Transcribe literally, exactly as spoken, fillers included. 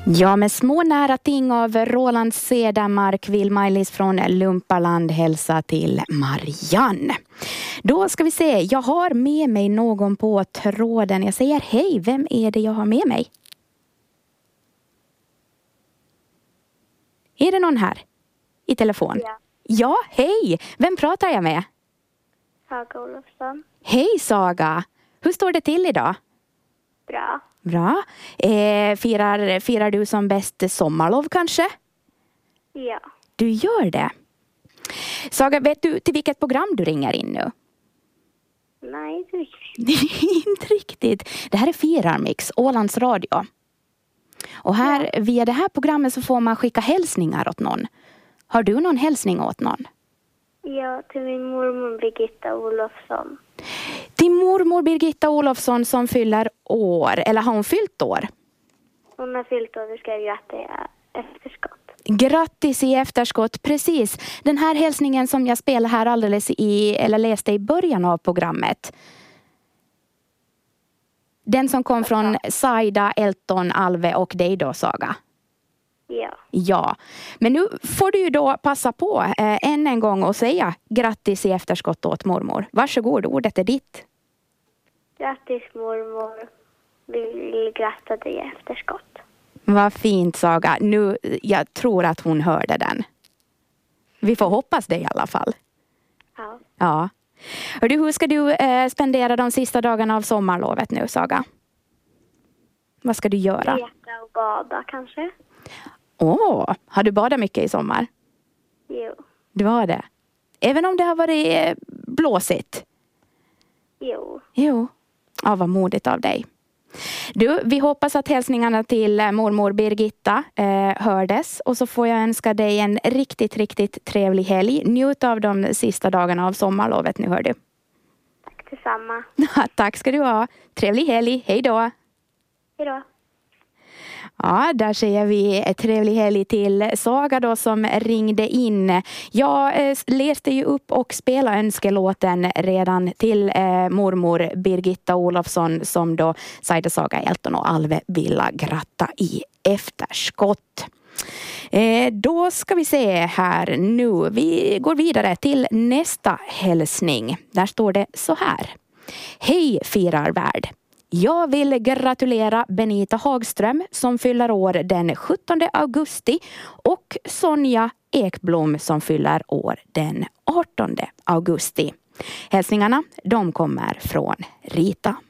Ja, med små nära ting av Roland Cedermark vill Maj-Lis från Lumpaland hälsa till Marianne. Då ska vi se, jag har med mig någon på tråden. Jag säger hej, vem är det jag har med mig? Är det någon här i telefon? Ja. Ja, hej! Vem pratar jag med? Saga Olofsson. Hej Saga! Hur står det till idag? Bra. Bra. Eh, firar, firar du som bäst sommarlov kanske? Ja. Du gör det. Saga, vet du till vilket program du ringer in nu? Nej, inte riktigt. Inte riktigt. Det här är Firarmix, Ålands Radio. Och här, ja. Via det här programmet så får man skicka hälsningar åt någon. Har du någon hälsning åt någon? Ja, till min mormor Birgitta Olofsson. Till mormor Birgitta Olofsson som fyller år. Eller har hon fyllt år? Hon har fyllt år, vi ska gratta efterskott. Grattis i efterskott, precis. Den här hälsningen som jag spelar här alldeles i, eller läste i början av programmet. Den som kom från Saida, Elton, Alve och dig då, Saga. Ja. Ja, men nu får du ju då passa på eh, än en gång och säga grattis i efterskott åt mormor. Varsågod, ordet är ditt. Grattis mormor, vi vill gratta dig i efterskott. Vad fint Saga, nu, jag tror att hon hörde den. Vi får hoppas det i alla fall. Ja. Ja. Hör du, hur ska du eh, spendera de sista dagarna av sommarlovet nu, Saga? Vad ska du göra? Leka och bada kanske. Åh, har du badat mycket i sommar? Jo. Du har det? Även om det har varit blåsigt? Jo. Jo. Ja, vad modigt av dig. Du, vi hoppas att hälsningarna till mormor Birgitta eh, hördes. Och så får jag önska dig en riktigt, riktigt trevlig helg. Njut av de sista dagarna av sommarlovet nu, hör du. Tack detsamma. Tack ska du ha. Trevlig helg. Hej då. Hej då. Ja, där säger vi ett trevlig helg till Saga då som ringde in. Jag eh, läste ju upp och spelade önskelåten redan till eh, mormor Birgitta Olofsson som då Saida, Saga, Elton och Alve ville gratta i efterskott. Eh, då ska vi se här nu. Vi går vidare till nästa hälsning. Där står det så här. Hej firarvärd. Jag vill gratulera Benita Hagström som fyller år den sjuttonde augusti och Sonja Ekblom som fyller år den artonde augusti. Hälsningarna, de kommer från Rita.